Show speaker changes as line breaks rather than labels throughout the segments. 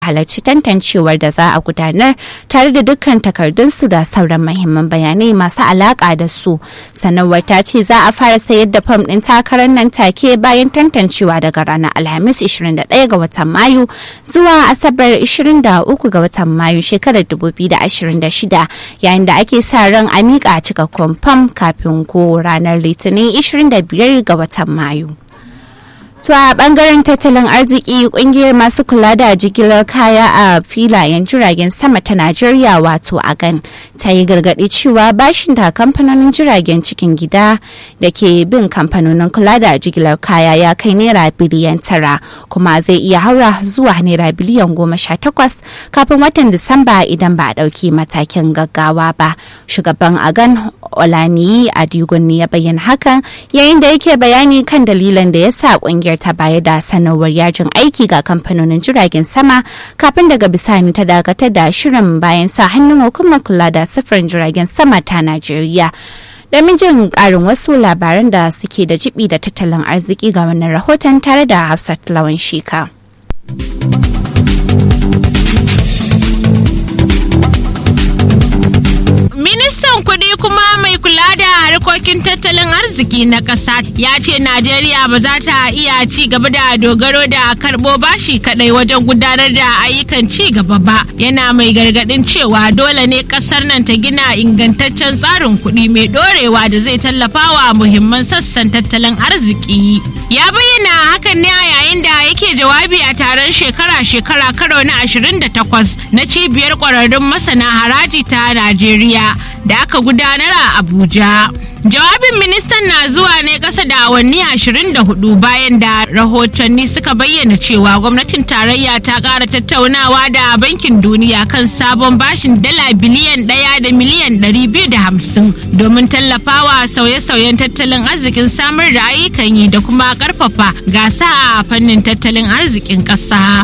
halarci tantancewar da za a gudanar tare da dukkan takardunsu da sauran muhimman bayanai masu alaka da su. Sanarwar ta ce za a fara sayar da fam ɗin takarar nan take bayan tantancewa daga ranar Alhamis 21 ga watan Mayu zuwa Asabar 23 ga watan Mayu shekarar 2026, yayin da ake sa ran a miƙa cikakkun fam kafin ko ranar Litinin 25 ga watan Mayu. To a bangaren tattalin arziki, kungiyar masu kula da jigilar kaya a filayen jiragen sama ta Najeriya wato AGAN ta yi gargaɗi cewa bashin da kamfanonin jiragen cikin gida da ke bin kamfanonin kula da jigilar kaya ya kai naira biliyan 9 kuma zai iya haura zuwa naira biliyan 18 kafin watan Disamba idan ba a ɗauki matakin gaggawa ba. Shugaban AGAN Olaniyi Adigun ne ya bayyana hakan yayin da yake bayani kan dalilan da ya sa kungiyar ta bayar da sanarwar yajin aiki ga kamfanonin jiragen sama kafin daga bisani ta dakatar da shirin bayan sa hannun hukumar kula da sufurin jiragen sama ta Najeriya. Domin jin karin wasu labaran da suke da jibi da tattalin arziki ga wannan rahoton tare da Hafsat Lawan Shika.
Ministan kuɗi kuma mai kula da harkokin tattalin arziki na ƙasa ya ce Najeriya ba za ta iya ci gaba da dogaro da karɓo bashi kaɗai wajen gudanar da ayyukan ci gaba ba. Yana mai gargaɗin cewa dole ne ƙasar nan ta gina ingantaccen tsarin kuɗi mai ɗorewa da zai tallafa wa muhimman sassan tattalin arziki. Ya bayyana hakan ne a yayin da yake jawabi a taron shekara-shekara karo na 28 na cibiyar ƙwararrun masana haraji ta Najeriya da aka gudanar a Abuja. Jawabin ministan na zuwa ne kasa da awanni 24 bayan da rahotanni suka bayyana cewa gwamnatin tarayya ta ƙara tattaunawa da bankin duniya kan sabon bashin dala biliyan 1 da miliyan 250 domin tallafawa sauye-sauyen tattalin arzikin samar da ayyukan yi da kuma ƙarfafa gasa a fannin tattalin arzikin ƙasa.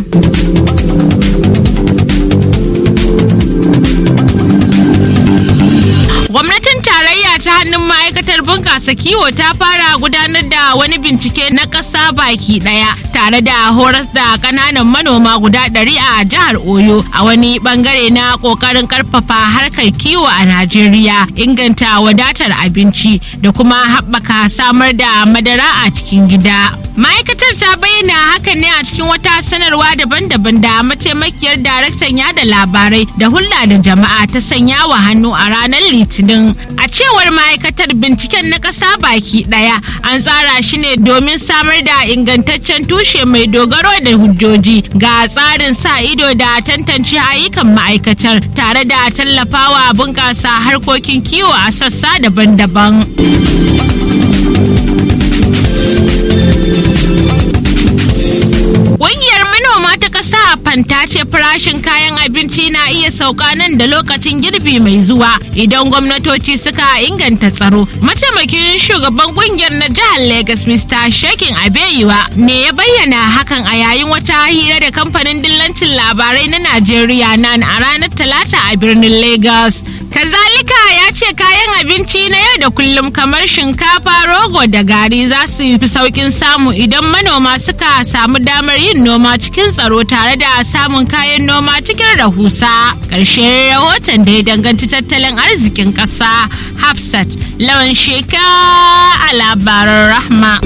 Gwamnatin tarayya ta hannun ma'aikatar bunƙasa kiwo ta fara gudanar da wani bincike na ƙasa baki ɗaya tare da horas da ƙananan manoma guda 100 a jihar Oyo a wani bangare na ƙoƙarin ƙarfafa harkar kiwo a Najeriya, inganta wadatar abinci da kuma haɓaka samar da madara a cikin gida. Ma'aikatar ta bayyana hakan ne a cikin wata sanarwa daban-daban da mataimakiyar daraktan yada labarai da hulɗa da jama'a ta sanya wa hannu a ranar Litinin. A cewar ma'aikatar, binciken na ƙasa baki ɗaya an tsara shi ne domin samar da ingantaccen tushe mai dogaro da hujjoji ga tsarin sa ido da tantance ayyukan ma'aikatar tare da tallafawa bunƙasa harkokin kiwo a sassa daban-daban. Ƙungiyar manoma ta ƙasa a Fanta ce farashin kayan abinci na iya sauka nan da lokacin girbi mai zuwa idan gwamnatoci suka inganta tsaro. Mataimakin shugaban ƙungiyar na jihar Lagos Mr. Shekin Abeyiwa ne ya bayyana hakan a yayin wata hira da kamfanin dillancin labarai na Najeriya NAN a ranar Talata a birnin Lagos. Kazalika ya ce kayan abinci na yau da kullum kamar shinkafa, rogo da gari za su fi saukin samu idan manoma suka samu damar yin noma cikin tsaro tare da samun kayan noma cikin rahusa. Ƙarshen rahoton da ya danganci tattalin arzikin ƙasa. Hafsat Lawan Sheka a labaran Rahma.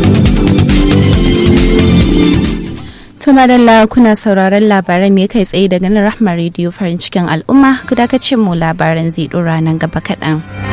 Tumadalla kuna sauraron labaran ne kai tsaye daga nan Rahma Radio farin cikin al'umma, ku dakacin mu labaran zai dora nan gaba kaɗan.